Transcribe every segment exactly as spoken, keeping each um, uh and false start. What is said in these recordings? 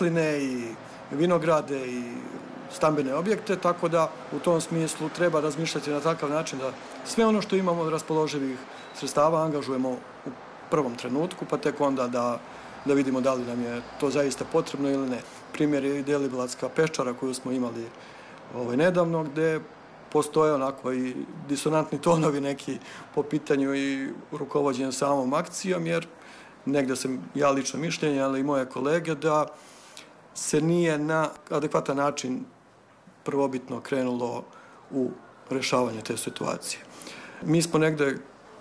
masline i vinograde i stambene objekte, tako da u tom smislu treba razmišljati na takav način da sve ono što imamo od raspoloživih sredstava angažujemo u prvom trenutku, pa tek onda da, da vidimo da li nam je to zaista potrebno ili ne. Primjer je i Deliblatska peščara koju smo imali ovaj, nedavno, gde postoje onako i disonantni tonovi neki po pitanju i rukovođenja samom akcijom, jer negde sam ja lično mišljenje, ali i moje kolege, da se nije na adekvatan način prvobitno krenulo u rešavanje te situacije. Mi smo negde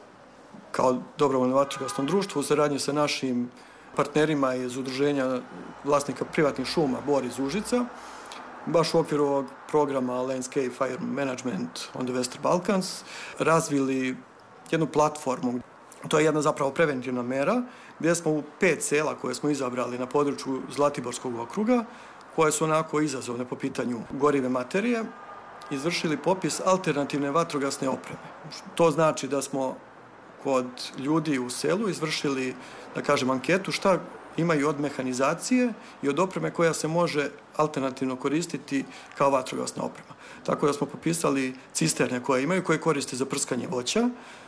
kao dobrovoljno vatrogasno društvo u saradnji sa našim partnerima iz udruženja vlasnika privatnih šuma Bor iz Užica, baš u okviru ovog programa Landscape Fire Management on the Western Balkans, razvili jednu platformu. To je jedna zapravo preventivna mera, gdje smo u pet sela koje smo izabrali na području Zlatiborskog okruga, koje su onako izazovne po pitanju gorive materije, izvršili popis alternativne vatrogasne opreme. To znači da smo kod ljudi u selu izvršili, da kažem, anketu šta imaju od mehanizacije i od opreme koja se može alternativno koristiti kao vatrogasna oprema. Tako da smo popisali cisterne koje imaju, koje koriste za prskanje voća.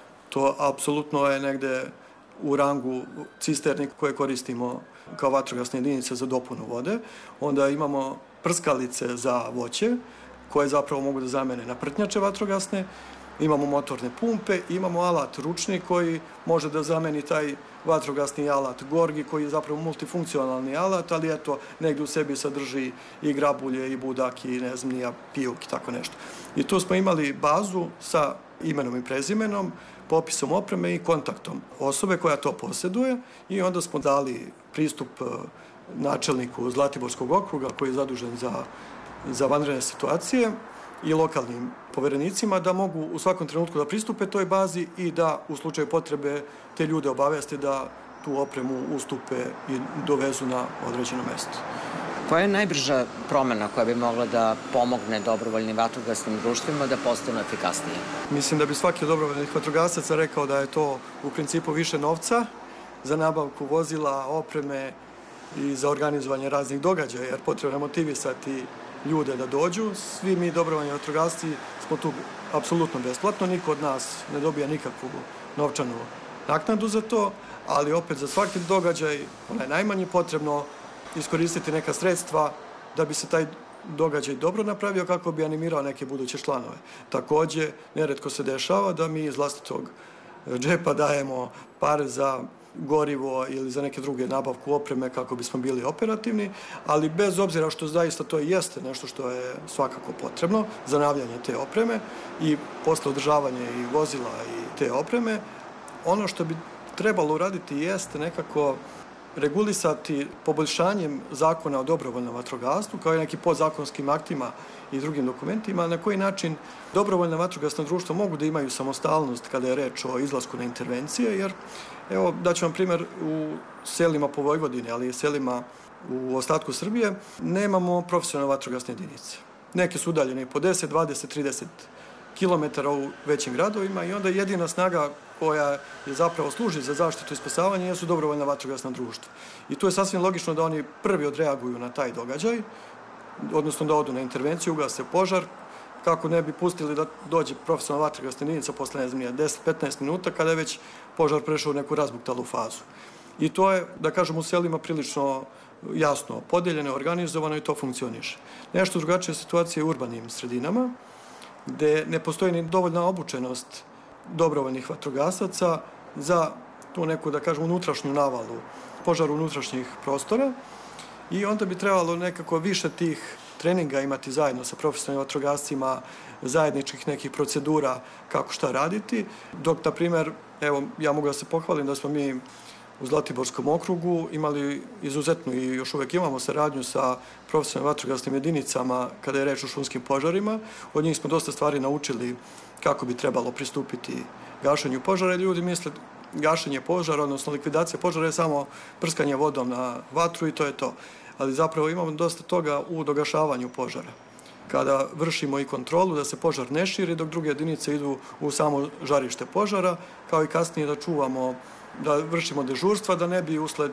To apsolutno je negde u rangu cisterni koje koristimo kao vatrogasne jedinice za dopunu vode. Onda imamo prskalice za voće, koje zapravo mogu da zamene na prtnjače vatrogasne. Imamo motorne pumpe, imamo alat ručni koji može da zameni taj vatrogasni alat Gorgi, koji je zapravo multifunkcionalni alat, ali eto, negde u sebi sadrži i grabulje, i budak, i ne znam, nija pijuk i tako nešto. I tu smo imali bazu sa imenom i prezimenom, popisom opreme i kontaktom osobe koja to posjeduje i onda smo dali pristup načelniku Zlatiborskog okruga koji je zadužen za, za vanredne situacije i lokalnim poverenicima da mogu u svakom trenutku da pristupe toj bazi i da u slučaju potrebe te ljude obaveste da tu opremu ustupe i dovezu na određeno mesto. Koja je najbrža promena koja bi mogla da pomogne dobrovoljnim vatrogasnim društvima da postanu efikasnije? Mislim da bi svaki od dobrovoljnih vatrogasaca rekao da je to u principu više novca za nabavku vozila, opreme i za organizovanje raznih događaja, jer potrebno je motivisati ljude da dođu. Svi mi dobrovoljni vatrogasci smo tu apsolutno besplatno, niko od nas ne dobija nikakvu novčanu naknadu za to, ali opet za svaki događaj, onaj najmanji, potrebno iskoristiti neka sredstva da bi se taj događaj dobro napravio kako bi animirao neke buduće članove. Takođe, neretko se dešava da mi iz vlastitog džepa dajemo pare za gorivo ili za neke druge nabavku opreme kako bismo bili operativni, ali bez obzira što zaista to i jeste nešto što je svakako potrebno, zanavljanje te opreme i posle održavanje i vozila i te opreme, ono što bi trebalo uraditi jeste nekako regulisati poboljšanjem zakona o dobrovoljnom vatrogastvu, kao i nekim podzakonskim aktima i drugim dokumentima, na koji način dobrovoljna vatrogasna društva mogu da imaju samostalnost kada je reč o izlasku na intervencije, jer, evo, daću vam primer, u selima po Vojvodini, ali i selima u ostatku Srbije, nemamo profesionalne vatrogasne jedinice. Neke su udaljene po deset, dvadeset, trideset kilometara u većim gradovima i onda jedina snaga koja je zapravo služi za zaštitu i spasavanje jesu dobrovoljna vatrogasna društva. I tu je sasvim logično da oni prvi odreaguju na taj događaj, odnosno da odu na intervenciju, ugase požar, kako ne bi pustili da dođe profesionalna vatrogasna jedinica posle, ne znam, deset do petnaest minuta kada je već požar prešao u neku razbuktalu fazu. I to je, da kažem, u selima prilično jasno podeljeno, organizovano i to funkcioniše. Nešto drugačija situacija je u urbanim sredinama, gde ne postoji ni dovoljna obučenost dobrovoljnih vatrogasaca za tu neku, da kažem, unutrašnju navalu požaru unutrašnjih prostora i onda bi trebalo nekako više tih treninga imati zajedno sa profesionalnim vatrogascima, zajedničkih nekih procedura kako šta raditi, dok, na primer, evo, ja mogu da se pohvalim da smo mi u Zlatiborskom okrugu imali izuzetnu i još uvek imamo saradnju sa profesionalnim vatrogasnim jedinicama kada je reč o šumskim požarima. Od njih smo dosta stvari naučili kako bi trebalo pristupiti gašenju požara. Ljudi misle gašenje požara, odnosno likvidacija požara je samo prskanje vodom na vatru i to je to. Ali zapravo imamo dosta toga u dogašavanju požara. Kada vršimo i kontrolu da se požar ne širi dok druge jedinice idu u samo žarište požara, kao i kasnije da čuvamo, da vršimo dežurstva, da ne bi usled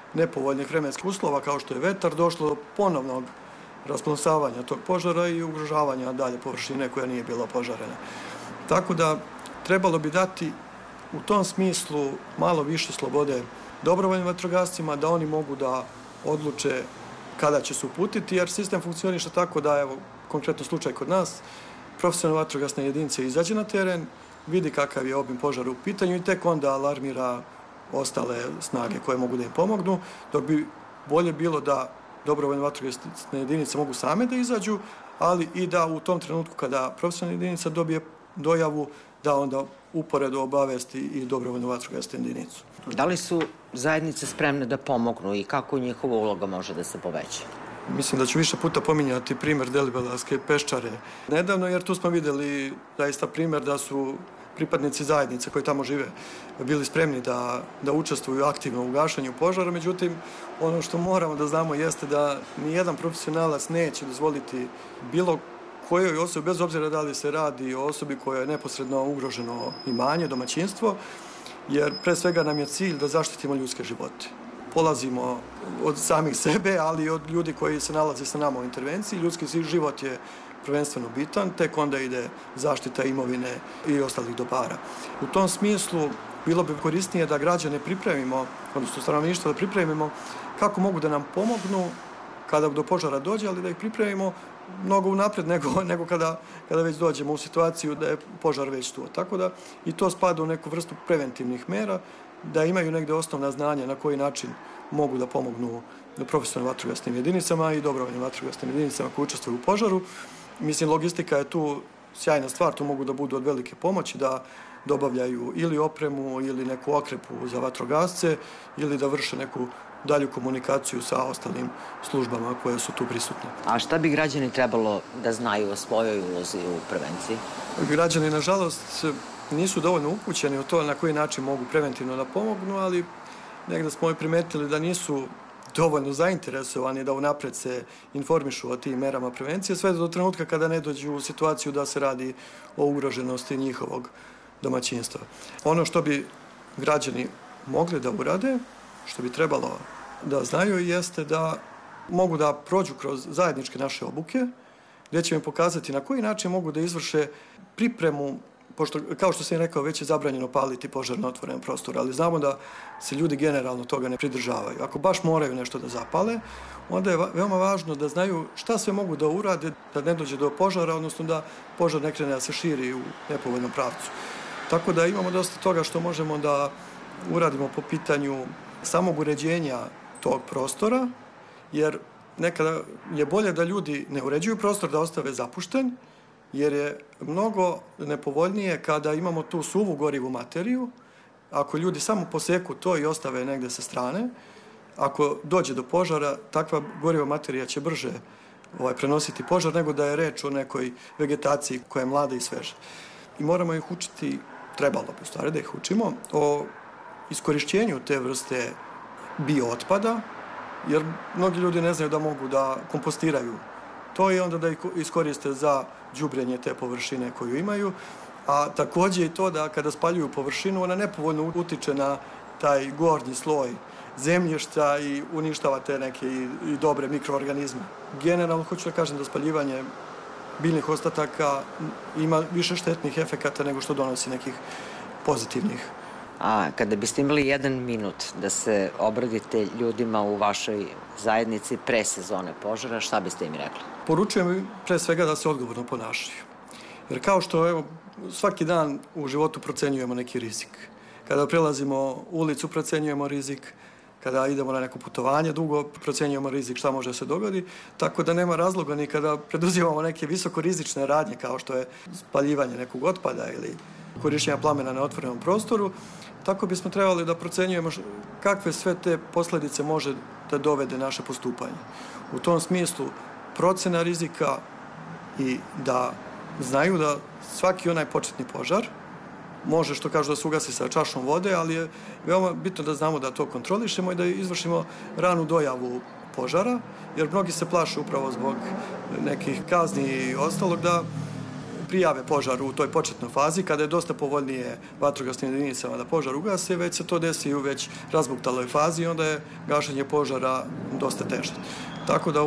nepovoljnih vremenskih uslova kao što je vetar došlo do ponovnog rasplamsavanja tog požara i ugrožavanja dalje površine koja nije bila požarena. Tako da trebalo bi dati u tom smislu malo više slobode dobrovoljnim vatrogascima, da oni mogu da odluče kada će se uputiti, jer sistem funkcioniše tako da, evo, konkretno slučaj kod nas, profesionalna vatrogasna jedinica izađe na teren, vidi kakav je obim požara u pitanju i tek onda alarmira ostale snage koje mogu da im pomognu, dok bi bolje bilo da dobrovoljne vatrogasne jedinice mogu same da izađu, ali i da u tom trenutku kada profesionalna jedinica dobije dojavu, da onda uporedo obavesti i dobrovoljnu vatrogasnu jedinicu. Da li su zajednice spremne da pomognu i kako njihova uloga može da se poveća? Mislim da ću više puta pominjati primer Delibelarske peščare nedavno, jer tu smo videli zaista primer da su pripadnici zajednice koji tamo žive bili spremni da, da učestvuju aktivno u gašenju požara. Međutim, ono što moramo da znamo jeste da nijedan profesionalac neće dozvoliti bilo kojoj osobi, bez obzira da li se radi o osobi koja je neposredno ugroženo imanje, domaćinstvo, jer pre svega nam je cilj da zaštitimo ljudske živote. Polazimo od samih sebe, ali i od ljudi koji se nalaze sa nama u intervenciji. Ljudski život je prvenstveno bitan, tek onda ide zaštita imovine i ostalih dobara. U tom smislu bilo bi korisnije da građane pripremimo, odnosno stanovništvo da pripremimo kako mogu da nam pomognu kada do požara dođe, ali da ih pripremimo mnogo unapred nego, nego kada, kada već dođemo u situaciju da je požar već tu. Tako da i to spada u neku vrstu preventivnih mera, da imaju negde osnovna znanja na koji način mogu da pomognu profesionalnim vatrogasnim jedinicama i dobrovoljnim vatrogasnim jedinicama koji učestvuju u požaru. Mislim, logistika je tu sjajna stvar, tu mogu da budu od velike pomoći, da dobavljaju ili opremu ili neku okrepu za vatrogasce ili da vrše neku dalju komunikaciju sa ostalim službama koje su tu prisutne. A šta bi građani trebalo da znaju o svojoj ulozi u prevenciji? Građani, nažalost, nisu dovoljno upućeni u to na koji način mogu preventivno da pomognu, ali negde smo i primetili da nisu dovoljno zainteresovani da unapred se informišu o tim merama prevencije, sve do trenutka kada ne dođu u situaciju da se radi o ugroženosti njihovog domaćinstva. Ono što bi građani mogli da urade, što bi trebalo da znaju, jeste da mogu da prođu kroz zajedničke naše obuke, gdje će im pokazati na koji način mogu da izvrše pripremu, pošto, kao što sam rekao, već je zabranjeno paliti požar na otvorenom prostoru, ali znamo da se ljudi generalno toga ne pridržavaju. Ako baš moraju nešto da zapale, onda je veoma važno da znaju šta sve mogu da urade da ne dođe do požara, odnosno da požar ne krene da se širi u nepovoljnom pravcu. Tako da imamo dosta toga što možemo da uradimo po pitanju samog uređenja tog prostora, jer nekada je bolje da ljudi ne uređuju prostor, da ostave zapušten, jer je mnogo nepovoljnije kada imamo tu suvu gorivu materiju. Ako ljudi samo poseku to i ostave negde sa strane, ako dođe do požara, takva goriva materija će brže ovaj, prenositi požar nego da je reč o nekoj vegetaciji koja je mlada i sveža. I moramo ih učiti, trebalo bi u stvari da ih učimo, o iskorišćenju te vrste biootpada, jer mnogi ljudi ne znaju da mogu da kompostiraju to i onda da ih iskoriste za đubrenje te površine koju imaju, a takođe i to da kada spaljuju površinu, ona nepovoljno utiče na taj gornji sloj zemljišta i uništava te neke i, i dobre mikroorganizme. Generalno hoću da kažem da spaljivanje biljnih ostataka ima više štetnih efekata nego što donosi nekih pozitivnih. A kada biste imali jedan minut da se obradite ljudima u vašoj zajednici pre sezone požara, šta biste im rekli? Poručujem im pre svega da se odgovorno ponašaju. Jer kao što evo, svaki dan u životu procenjujemo neki rizik. Kada prelazimo ulicu, procenjujemo rizik. Kada idemo na neko putovanje dugo, procenjujemo rizik šta može da se dogodi. Tako da nema razloga ni kada preduzimamo neke visokorizične radnje kao što je spaljivanje nekog otpada ili korišćenja plamena na otvorenom prostoru. Tako bismo trebali da procenjujemo kakve sve te posledice može da dovede naše postupanje. U tom smislu procena rizika i da znaju da svaki onaj početni požar može, što kažu, da se ugasi sa čašom vode, ali je veoma bitno da znamo da to kontrolišemo i da izvršimo ranu dojavu požara, jer mnogi se plaše upravo zbog nekih kazni i ostalog da prijave požar u toj početnoj fazi, kada je dosta povoljnije vatrogasnim jedinicama da požar ugase, već se to desi u već razbuktaloj fazi i onda je gašenje požara dosta teže. Tako da